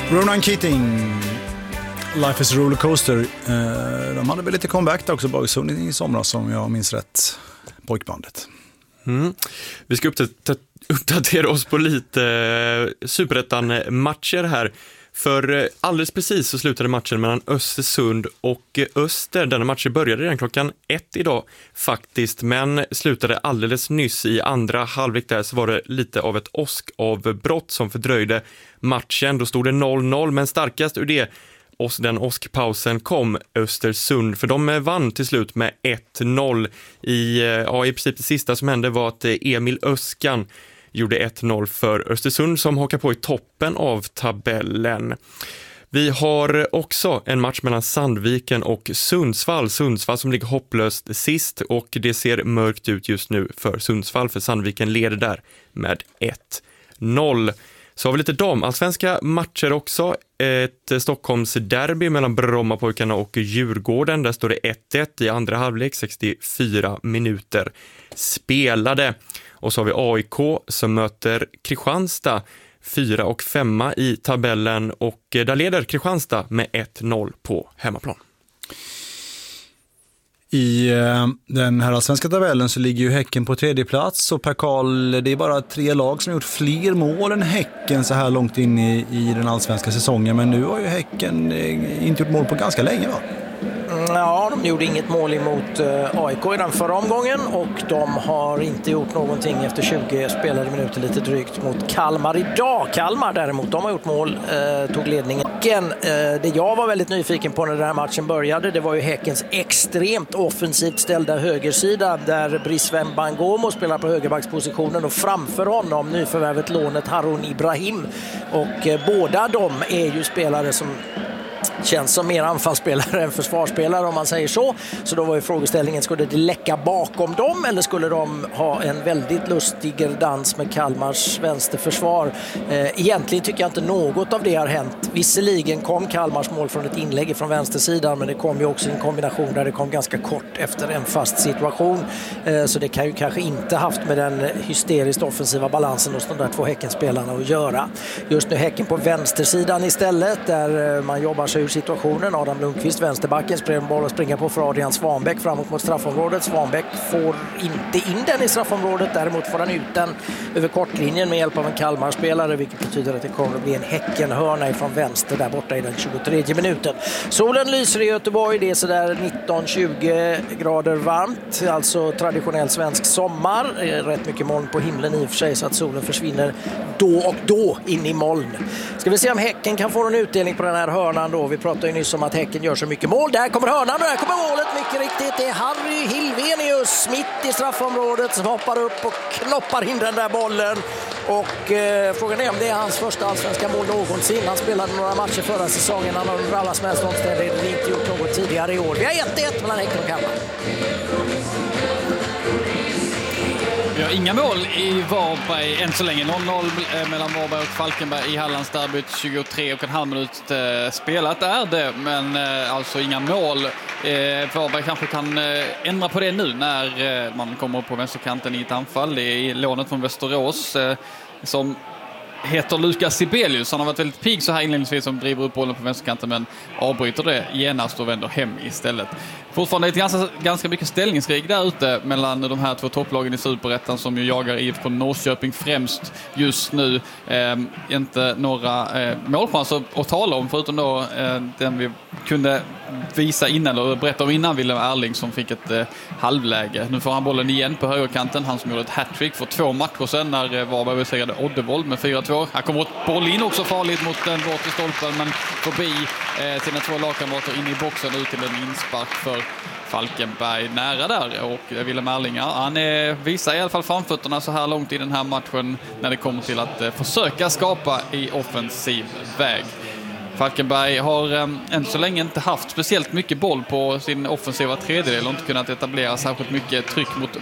Ronan Keating, Life is a Rollercoaster. De hade väl lite comeback där också, Bagsund i somras om jag minns rätt, pojkbandet. Vi ska uppdatera oss på lite Superettan-matcher här. För alldeles precis så slutade matchen mellan Östersund och Öster. Denna matchen började redan klockan 1 idag faktiskt, men slutade alldeles nyss. I andra halvlek där så var det lite av ett åskavbrott som fördröjde matchen. Då stod det 0-0, men starkast ur det den åskpausen kom Östersund, för de vann till slut med 1-0. I princip det sista som hände var att Emil Öskan gjorde 1-0 för Östersund som hakar på i toppen av tabellen. Vi har också en match mellan Sandviken och Sundsvall. Sundsvall som ligger hopplöst sist, och det ser mörkt ut just nu för Sundsvall, för Sandviken leder där med 1-0. Så har vi lite damallsvenska matcher också. Ett Stockholms derby mellan Brommapojkarna och Djurgården. Där står det 1-1 i andra halvlek, 64 minuter spelade. Och så har vi AIK som möter Kristianstad, 4 och 5 i tabellen, och där leder Kristianstad med 1-0 på hemmaplan. I den här svenska tabellen så ligger ju Häcken på tredje plats, och per Karl, det är bara 3 lag som har gjort fler mål än Häcken så här långt in i den allsvenska säsongen, men nu har ju Häcken inte gjort mål på ganska länge, va? Ja, de gjorde inget mål emot AIK i den förra omgången, och de har inte gjort någonting efter 20 spelade minuter lite drygt mot Kalmar idag. Kalmar däremot, de har gjort mål, tog ledningen. Det jag var väldigt nyfiken på när den här matchen började, det var ju Häckens extremt offensivt ställda högersida, där Brisvem Bangomo spelar på högerbackspositionen, och framför honom nyförvärvet lånet Harun Ibrahim. Och båda de är ju spelare som känns som mer anfallsspelare än försvarsspelare, om man säger så. Så då var ju frågeställningen, skulle det läcka bakom dem eller skulle de ha en väldigt lustig dans med Kalmars vänsterförsvar? Egentligen tycker jag inte något av det har hänt. Visserligen kom Kalmars mål från ett inlägg från vänstersidan, men det kom ju också en kombination där det kom ganska kort efter en fast situation. Så det kan ju kanske inte haft med den hysteriskt offensiva balansen hos de där två Häckenspelarna att göra. Just nu Häcken på vänstersidan istället, där man jobbar sig ur situationen. Adam Lundqvist, vänsterbacken, spelar boll och springer på för Adrian Svanbäck framåt mot straffområdet. Svanbäck får inte in den i straffområdet, däremot får han ut den över kortlinjen med hjälp av en Kalmar-spelare, vilket betyder att det kommer att bli en Häckenhörna ifrån vänster där borta i den 23:e minuten. Solen lyser i Göteborg, det är sådär 19-20 grader varmt, alltså traditionell svensk sommar. Rätt mycket moln på himlen i och för sig, så att solen försvinner då och då in i moln. Ska vi se om Häcken kan få en utdelning på den här hörnan då. Vi pratade ju nyss om att Häcken gör så mycket mål. Där kommer hörnan och där kommer målet, mycket riktigt. Det är Harry Hilvenius mitt i straffområdet som hoppar upp och knoppar in den där bollen. Och frågan är om det är hans första allsvenska mål någonsin. Han spelade några matcher förra säsongen. Han har under alla som helst omständigheter inte gjort något tidigare i år. Vi har 1-1 mellan Häcken och Kalmar. Vi har inga mål i Varberg än så länge. 0-0 mellan Varberg och Falkenberg i Hallands derbyt. 23,5 minut spelat är det, men alltså inga mål. Varberg kanske kan ändra på det nu när man kommer upp på vänsterkanten i ett anfall. Det är lånet från Västerås som heter Lukas Sibelius. Han har varit väldigt pigg så här inledningsvis, som driver upp bollen på vänsterkanten, men avbryter det genast och vänder hem istället. Fortfarande är det ganska mycket ställningskrig där ute mellan de här två topplagen i Superettan, som ju jagar IFK Norrköping främst just nu. Inte några målchanser att tala om, förutom då den vi kunde visa innan och berätta om innan, Willem Erling, som fick ett halvläge. Nu får han bollen igen på högerkanten, han som gjorde ett hattrick för 2 matcher sedan när Varberg besegrade Oddevold med 4-2. Här kommer ett boll in också farligt mot den bortre stolpen, men förbi sina 2 lagkamrater in i boxen ut till en inspark för Falkenberg nära där. Och Willem Erling, han visar i alla fall framfötterna så här långt i den här matchen när det kommer till att försöka skapa i offensiv väg. Falkenberg har än så länge inte haft speciellt mycket boll på sin offensiva tredjedel och inte kunnat etablera särskilt mycket tryck mot